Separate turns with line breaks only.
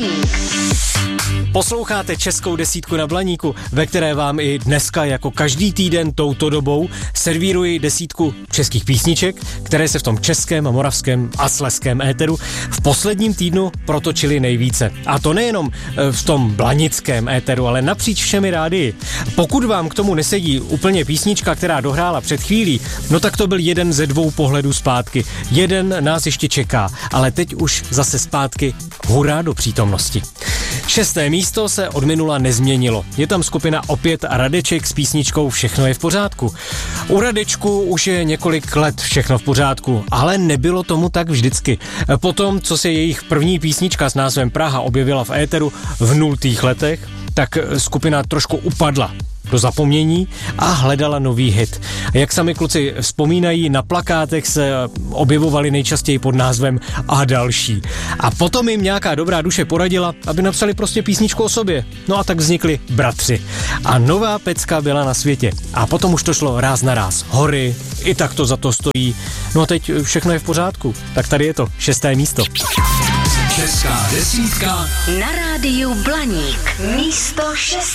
Blaník.
Posloucháte Českou desítku na Blaníku, ve které vám i dneska jako každý týden touto dobou servíruji desítku českých písniček, které se v tom českém, moravském a slezském éteru v posledním týdnu protočily nejvíce. A to nejenom v tom blanickém éteru, ale napříč všemi rádii. Pokud vám k tomu nesedí úplně písnička, která dohrála před chvílí, no tak to byl jeden ze dvou pohledů zpátky. Jeden nás ještě čeká, ale teď už zase zpátky hurá do přítomnosti. 6. místo se od minula nezměnilo. Je tam skupina Opět a Radeček s písničkou Všechno je v pořádku. U Radečku už je několik let všechno v pořádku, ale nebylo tomu tak vždycky. Potom, co se jejich první písnička s názvem Praha objevila v éteru v 0. letech, tak skupina trošku upadla do zapomnění a hledala nový hit. Jak sami kluci vzpomínají, na plakátech se objevovali nejčastěji pod názvem A další. A potom jim nějaká dobrá duše poradila, aby napsali prostě písničku o sobě. No a tak vznikli Bratři. A nová pecka byla na světě. A potom už to šlo ráz na ráz. Hory, i tak to za to stojí. No a teď všechno je v pořádku. Tak tady je to 6. místo.
Česká desítka
na rádiu Blaník. Místo 6.